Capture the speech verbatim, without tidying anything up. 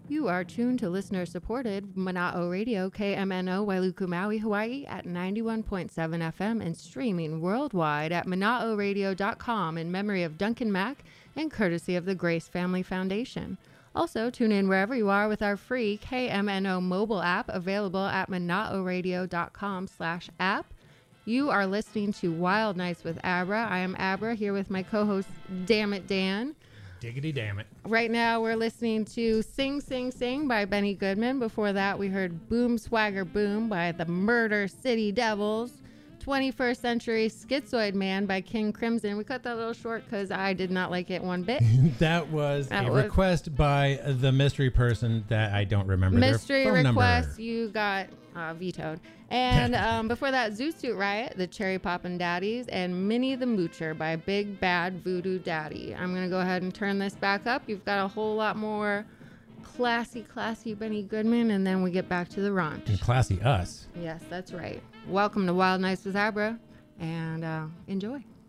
You are tuned to listener-supported Mana'o Radio, K M N O, Wailuku, Maui, Hawaii at ninety-one point seven F M and streaming worldwide at mana'o radio dot com in memory of Duncan Mack and courtesy of the Grace Family Foundation. Also, tune in wherever you are with our free K M N O mobile app available at mana'o radio dot com slash app. You are listening to Wild Nights with Abra. I am Abra here with my co-host, Damn It Dan. Diggity damn it. Right now we're listening to Sing Sing Sing by Benny Goodman. Before that we heard Boom Swagger Boom by the Murder City Devils. twenty-first Century Schizoid Man by King Crimson. We cut that a little short because I did not like it one bit. That was That a was- request by the mystery person that I don't remember Mystery their phone request, number. you got uh, vetoed. And um, before that, Zoo Suit Riot, the Cherry Poppin' Daddies, and Minnie the Moocher by Big Bad Voodoo Daddy. I'm going to go ahead and turn this back up. You've got a whole lot more classy, classy Benny Goodman, and then we get back to the ranch. And classy us. Yes, that's right. Welcome to Wild Nights with Abra, and uh, enjoy.